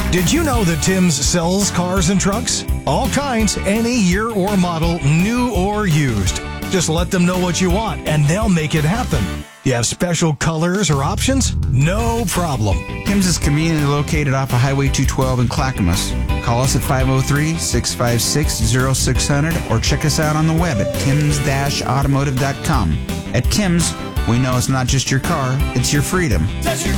Did you know that Tim's sells cars and trucks? All kinds, any year or model, new or used. Just let them know what you want, and they'll make it happen. You have special colors or options? No problem. Tim's is conveniently located off of Highway 212 in Clackamas. Call us at 503-656-0600 or check us out on the web at tims-automotive.com. At Tim's, we know it's not just your car, it's your freedom. That's your